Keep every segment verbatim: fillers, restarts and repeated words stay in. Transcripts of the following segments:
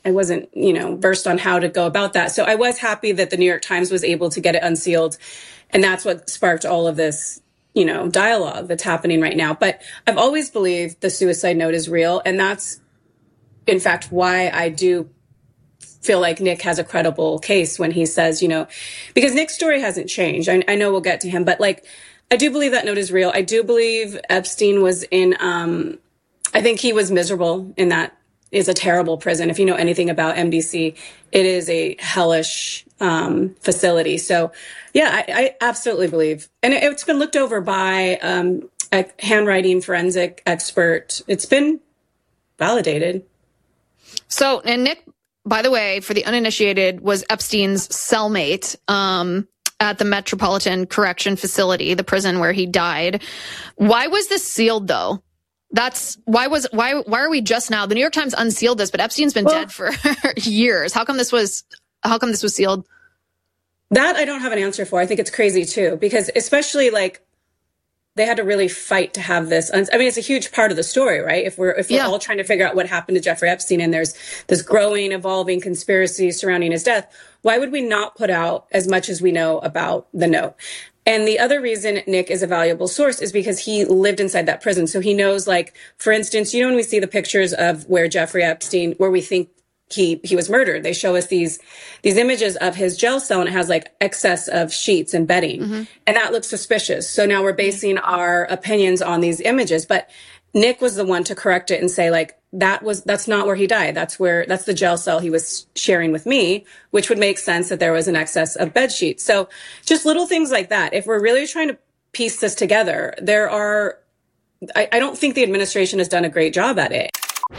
I wasn't, you know, versed on how to go about that. So I was happy that the New York Times was able to get it unsealed. And that's what sparked all of this, you know, dialogue that's happening right now. But I've always believed the suicide note is real. And that's, in fact, why I do feel like Nick has a credible case when he says, you know, because Nick's story hasn't changed. I, I know we'll get to him, but like, I do believe that note is real. I do believe Epstein was in, um, I think he was miserable in that is a terrible prison. If you know anything about M D C, it is a hellish um, facility. So yeah, I, I absolutely believe. And it, it's been looked over by um, a handwriting forensic expert. It's been validated. So, and Nick, by the way, for the uninitiated, was Epstein's cellmate um, at the Metropolitan Correction Facility, the prison where he died. Why was this sealed, though? That's why was why why are we just now? The New York Times unsealed this, but Epstein's been well, dead for years. How come this was how come this was sealed? That I don't have an answer for. I think it's crazy too, because especially like they had to really fight to have this. I mean, it's a huge part of the story, right? If we're if we're yeah. all trying to figure out what happened to Jeffrey Epstein, and there's this growing, evolving conspiracy surrounding his death, why would we not put out as much as we know about the note? And the other reason Nick is a valuable source is because he lived inside that prison. So he knows, like, for instance, you know, when we see the pictures of where Jeffrey Epstein, where we think he, he was murdered, they show us these, these images of his jail cell, and it has like excess of sheets and bedding. Mm-hmm. And that looks suspicious. So now we're basing our opinions on these images, but Nick was the one to correct it and say, like, that was, that's not where he died. That's where, that's the jail cell he was sharing with me, which would make sense that there was an excess of bed sheets. So just little things like that. If we're really trying to piece this together, there are, I, I don't think the administration has done a great job at it.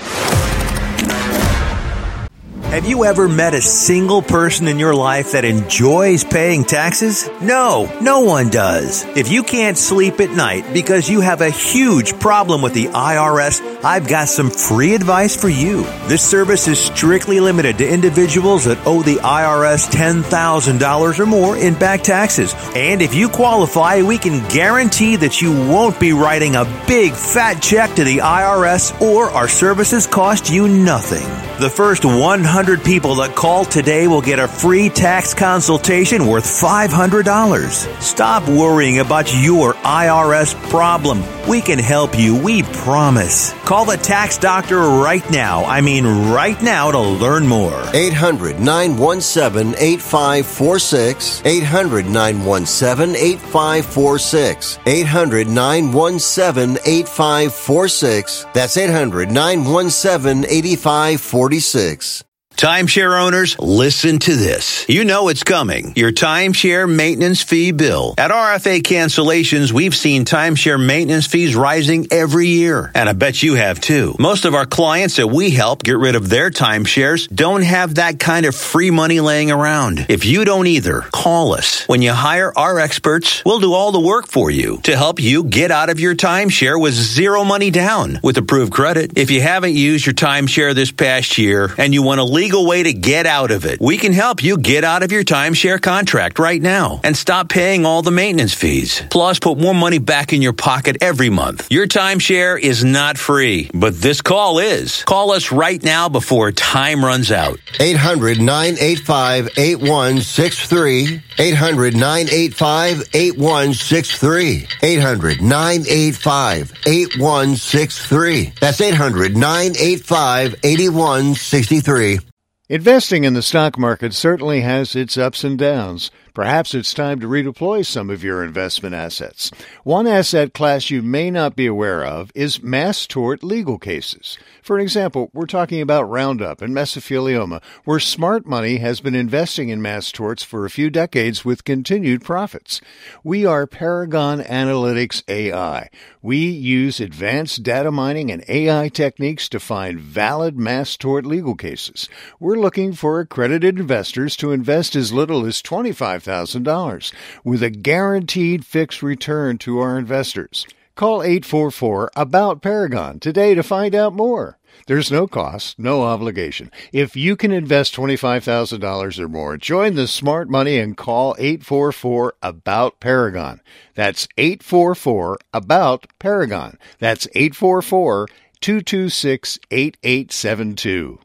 Have you ever met a single person in your life that enjoys paying taxes? No, no one does. If you can't sleep at night because you have a huge problem with the I R S, I've got some free advice for you. This service is strictly limited to individuals that owe the I R S ten thousand dollars or more in back taxes. And if you qualify, we can guarantee that you won't be writing a big fat check to the I R S, or our services cost you nothing. The first one hundred people that call today will get a free tax consultation worth five hundred dollars. Stop worrying about your I R S problem. We can help you, we promise. Call the tax doctor right now. I mean right now to learn more. eight hundred, nine one seven, eight five four six. eight hundred, nine one seven, eight five four six. eight hundred, nine one seven, eight five four six. That's eight hundred, nine one seven, eight five four six. Timeshare owners, listen to this. You know it's coming. Your timeshare maintenance fee bill. At R F A Cancellations, we've seen timeshare maintenance fees rising every year. And I bet you have too. Most of our clients that we help get rid of their timeshares don't have that kind of free money laying around. If you don't either, call us. When you hire our experts, we'll do all the work for you to help you get out of your timeshare with zero money down with approved credit. If you haven't used your timeshare this past year and you want to leave legal way to get out of it, we can help you get out of your timeshare contract right now and stop paying all the maintenance fees. Plus, put more money back in your pocket every month. Your timeshare is not free, but this call is. Call us right now before time runs out. eight hundred, nine eight five, eight one six three. eight hundred, nine eight five, eight one six three. eight hundred, nine eight five, eight one six three. That's eight hundred, nine eight five, eight one six three. Investing in the stock market certainly has its ups and downs. Perhaps it's time to redeploy some of your investment assets. One asset class you may not be aware of is mass tort legal cases. For example, we're talking about Roundup and mesothelioma, where smart money has been investing in mass torts for a few decades with continued profits. We are Paragon Analytics A I. We use advanced data mining and A I techniques to find valid mass tort legal cases. We're looking for accredited investors to invest as little as twenty-five thousand dollars with a guaranteed fixed return to our investors. Call eight four four, A B O U T, Paragon today to find out more. There's no cost, no obligation. If you can invest twenty-five thousand dollars or more, join the smart money and call eight four four, A B O U T, Paragon. That's eight four four, A B O U T, Paragon. That's eight four four, two two six, eight eight seven two.